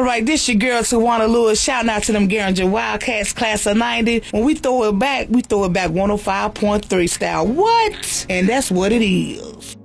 right, this your girl Tawana Lewis. Shouting out to them Garinger Wildcats class of 90. When we throw it back 105.3 style. What? And that's what it is.